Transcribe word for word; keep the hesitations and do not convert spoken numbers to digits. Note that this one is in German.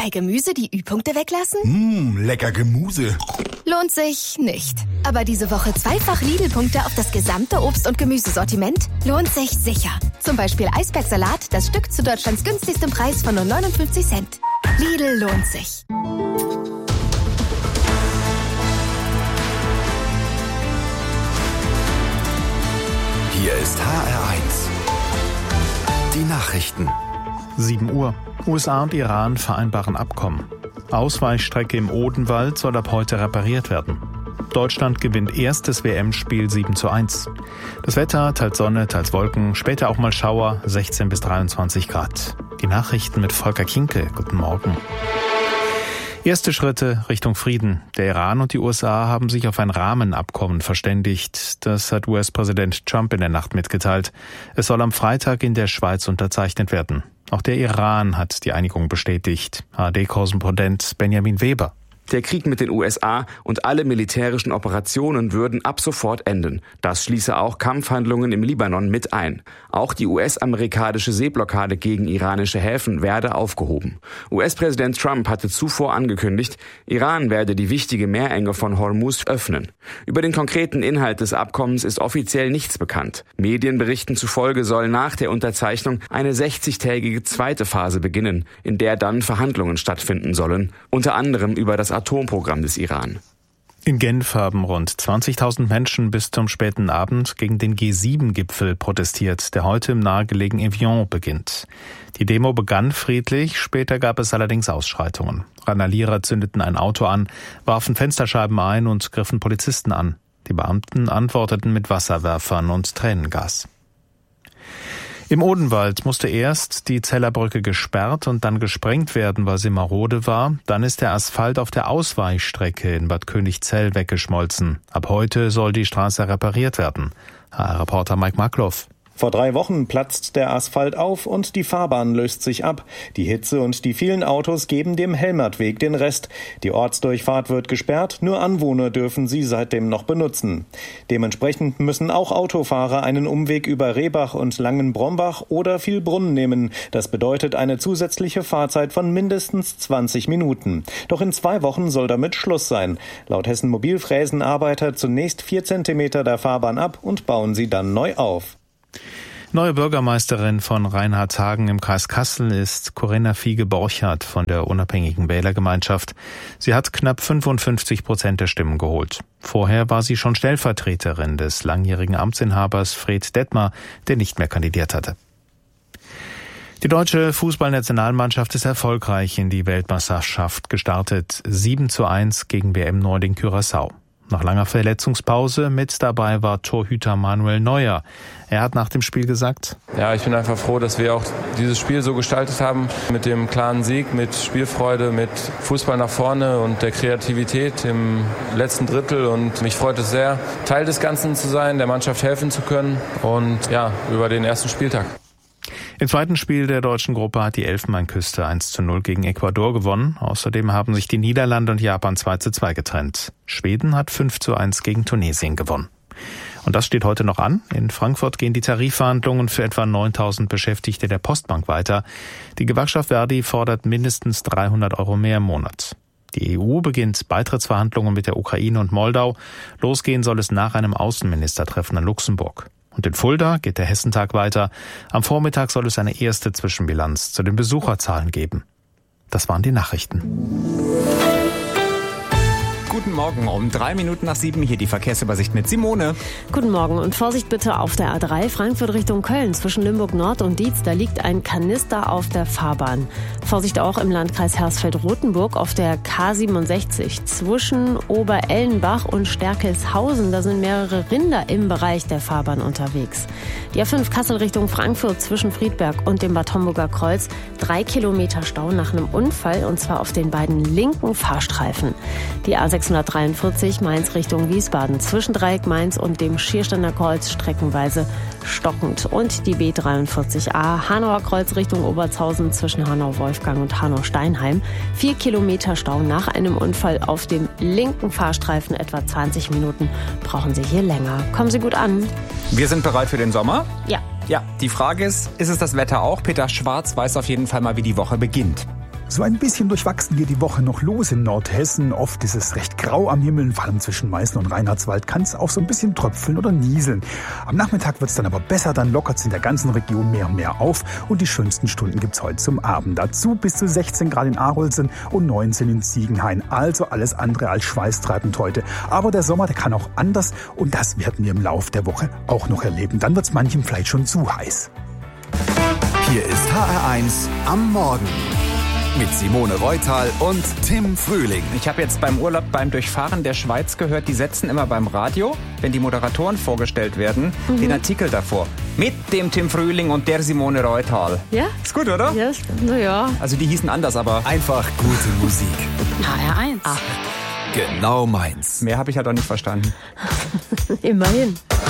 Bei Gemüse die Ü-Punkte weglassen? Mmh, lecker Gemüse. Lohnt sich nicht. Aber diese Woche zweifach Lidl-Punkte auf das gesamte Obst- und Gemüsesortiment? Lohnt sich sicher. Zum Beispiel Eisbergsalat, das Stück zu Deutschlands günstigstem Preis von nur neunundfünfzig Cent. Lidl lohnt sich. Hier ist H R eins. Die Nachrichten. sieben Uhr. U S A und Iran vereinbaren Abkommen. Ausweichstrecke im Odenwald soll ab heute repariert werden. Deutschland gewinnt erstes W M-Spiel sieben zu eins. Das Wetter, teils Sonne, teils Wolken, später auch mal Schauer, sechzehn bis dreiundzwanzig Grad. Die Nachrichten mit Volker Kinke. Guten Morgen. Erste Schritte Richtung Frieden. Der Iran und die U S A haben sich auf ein Rahmenabkommen verständigt. Das hat U S-Präsident Trump in der Nacht mitgeteilt. Es soll am Freitag in der Schweiz unterzeichnet werden. Auch der Iran hat die Einigung bestätigt. A R D-Korrespondent Benjamin Weber. Der Krieg mit den U S A und alle militärischen Operationen würden ab sofort enden. Das schließe auch Kampfhandlungen im Libanon mit ein. Auch die U S-amerikanische Seeblockade gegen iranische Häfen werde aufgehoben. U S-Präsident Trump hatte zuvor angekündigt, Iran werde die wichtige Meerenge von Hormuz öffnen. Über den konkreten Inhalt des Abkommens ist offiziell nichts bekannt. Medienberichten zufolge soll nach der Unterzeichnung eine sechzigtägige zweite Phase beginnen, in der dann Verhandlungen stattfinden sollen, unter anderem über das Atomprogramm des Iran. In Genf haben rund zwanzigtausend Menschen bis zum späten Abend gegen den G sieben Gipfel protestiert, der heute im nahegelegenen Evian beginnt. Die Demo begann friedlich, später gab es allerdings Ausschreitungen. Randalierer zündeten ein Auto an, warfen Fensterscheiben ein und griffen Polizisten an. Die Beamten antworteten mit Wasserwerfern und Tränengas. Im Odenwald musste erst die Zellerbrücke gesperrt und dann gesprengt werden, weil sie marode war. Dann ist der Asphalt auf der Ausweichstrecke in Bad Königzell weggeschmolzen. Ab heute soll die Straße repariert werden. H R-Reporter Mike Markloff. Vor drei Wochen platzt der Asphalt auf und die Fahrbahn löst sich ab. Die Hitze und die vielen Autos geben dem Helmertweg den Rest. Die Ortsdurchfahrt wird gesperrt, nur Anwohner dürfen sie seitdem noch benutzen. Dementsprechend müssen auch Autofahrer einen Umweg über Rehbach und Langenbrombach oder Vielbrunn nehmen. Das bedeutet eine zusätzliche Fahrzeit von mindestens zwanzig Minuten. Doch in zwei Wochen soll damit Schluss sein. Laut Hessen Mobil fräsen Arbeiter zunächst vier Zentimeter der Fahrbahn ab und bauen sie dann neu auf. Neue Bürgermeisterin von Reinhardshagen im Kreis Kassel ist Corinna Fiege-Borchardt von der Unabhängigen Wählergemeinschaft. Sie hat knapp fünfundfünfzig Prozent der Stimmen geholt. Vorher war sie schon Stellvertreterin des langjährigen Amtsinhabers Fred Detmar, der nicht mehr kandidiert hatte. Die deutsche Fußballnationalmannschaft ist erfolgreich in die Weltmeisterschaft gestartet. sieben zu eins gegen W M-Neuling Curaçao. Nach langer Verletzungspause mit dabei war Torhüter Manuel Neuer. Er hat nach dem Spiel gesagt: Ja, ich bin einfach froh, dass wir auch dieses Spiel so gestaltet haben, mit dem klaren Sieg, mit Spielfreude, mit Fußball nach vorne und der Kreativität im letzten Drittel. Und mich freut es sehr, Teil des Ganzen zu sein, der Mannschaft helfen zu können und ja, über den ersten Spieltag. Im zweiten Spiel der deutschen Gruppe hat die Elfenbeinküste eins zu null gegen Ecuador gewonnen. Außerdem haben sich die Niederlande und Japan zwei zu zwei getrennt. Schweden hat fünf zu eins gegen Tunesien gewonnen. Und das steht heute noch an. In Frankfurt gehen die Tarifverhandlungen für etwa neuntausend Beschäftigte der Postbank weiter. Die Gewerkschaft Verdi fordert mindestens dreihundert Euro mehr im Monat. Die E U beginnt Beitrittsverhandlungen mit der Ukraine und Moldau. Losgehen soll es nach einem Außenministertreffen in Luxemburg. Und in Fulda geht der Hessentag weiter. Am Vormittag soll es eine erste Zwischenbilanz zu den Besucherzahlen geben. Das waren die Nachrichten. Guten Morgen, um drei Minuten nach sieben hier die Verkehrsübersicht mit Simone. Guten Morgen und Vorsicht bitte auf der A drei Frankfurt Richtung Köln zwischen Limburg Nord und Dietz. Da liegt ein Kanister auf der Fahrbahn. Vorsicht auch im Landkreis Hersfeld-Rotenburg auf der K siebenundsechzig zwischen Oberellenbach und Sterkelshausen. Da sind mehrere Rinder im Bereich der Fahrbahn unterwegs. Die A fünf Kassel Richtung Frankfurt zwischen Friedberg und dem Bad Homburger Kreuz. Drei Kilometer Stau nach einem Unfall und zwar auf den beiden linken Fahrstreifen. Die A sechshundertdreiundvierzig Mainz Richtung Wiesbaden zwischen Dreieck Mainz und dem Schiersteiner Kreuz streckenweise stockend. Und die B dreiundvierzig A Hanauer Kreuz Richtung Obertshausen zwischen Hanau-Wolfgang und Hanau-Steinheim. Vier Kilometer Stau nach einem Unfall auf dem linken Fahrstreifen. Etwa zwanzig Minuten brauchen Sie hier länger. Kommen Sie gut an. Wir sind bereit für den Sommer? Ja. Ja, die Frage ist, ist es das Wetter auch? Peter Schwarz weiß auf jeden Fall mal, wie die Woche beginnt. So ein bisschen durchwachsen geht die Woche noch los in Nordhessen. Oft ist es recht grau am Himmel, vor allem zwischen Meißen und Reinhardswald kann es auch so ein bisschen tröpfeln oder nieseln. Am Nachmittag wird es dann aber besser, dann lockert es in der ganzen Region mehr und mehr auf und die schönsten Stunden gibt es heute zum Abend. Dazu bis zu sechzehn Grad in Arolsen und neunzehn in Ziegenhain. Also alles andere als schweißtreibend heute. Aber der Sommer, der kann auch anders und das werden wir im Lauf der Woche auch noch erleben. Dann wird es manchem vielleicht schon zu heiß. Hier ist H R eins am Morgen mit Simone Reutal und Tim Frühling. Ich habe jetzt beim Urlaub beim Durchfahren der Schweiz gehört, die setzen immer beim Radio, wenn die Moderatoren vorgestellt werden, mhm. den Artikel davor. Mit dem Tim Frühling und der Simone Reutal. Ja? Ist gut, oder? Ja, naja. Also die hießen anders, aber... Einfach gute Musik. H R eins. Ach, genau meins. Mehr habe ich halt auch nicht verstanden. Immerhin.